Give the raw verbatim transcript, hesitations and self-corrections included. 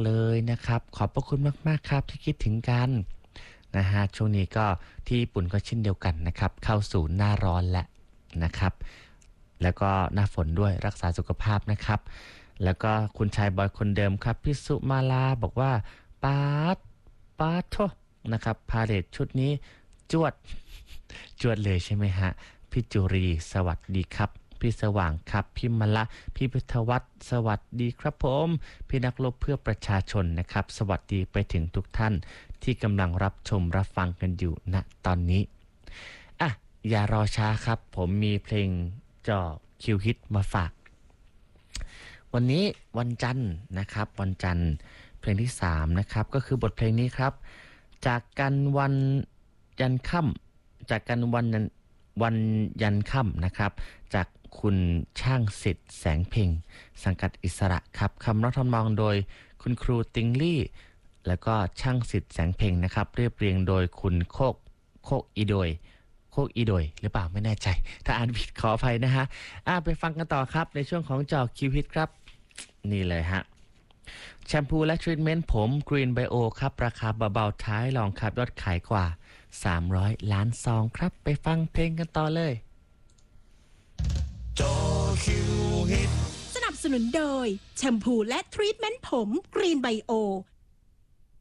เลยนะครับขอบพระคุณมากๆครับที่คิดถึงกันนะฮะช่วงนี้ก็ที่ญี่ปุ่นก็เช่นเดียวกันนะครับเข้าสู่หน้าร้อนแล้วนะครับแล้วก็หน้าฝนด้วยรักษาสุขภาพนะครับแล้วก็คุณชายบอยคนเดิมครับพี่สุมาลาบอกว่าปาดปาดโทนะครับพาเลทชุดนี้จวดจวดเลยใช่ไหมฮะพี่จุรีสวัสดีครับพี่สว่างครับพี่มละพี่พิทวัฒน์สวัสดีครับผมพี่นักรบเพื่อประชาชนนะครับสวัสดีไปถึงทุกท่านที่กำลังรับชมรับฟังกันอยู่ณตอนนี้อ่ะอย่ารอช้าครับผมมีเพลงจ่อคิวฮิตมาฝากวันนี้วันจันทร์นะครับวันจันทร์เพลงที่สามนะครับก็คือบทเพลงนี้ครับจากกันวันยันค่ำจากกันวันวันยันค่ำนะครับจากคุณช่างสิทธิ์แสงเพ็งสังกัดอิสระครับคำร้องทำนองโดยคุณครูติงลี่แล้วก็ช่างสิทธิ์แสงเพ็งนะครับเรียบเรียงโดยคุณโคกโคกอีโดยโคกอีโดยหรือเปล่าไม่แน่ใจถ้าอ่านผิดขออภัยนะฮะอ่ะไปฟังกันต่อครับในช่วงของจอคิวฮิตครับนี่เลยฮะแชมพูและทรีทเมนต์ผม Green Bio ครับราคาเบาๆท้ายลองครับยอดขายกว่าสามร้อยล้านซองครับไปฟังเพลงกันต่อเลยจอคิวฮิตสนับสนุนโดยแชมพูและทรีทเมนต์ผม Green Bio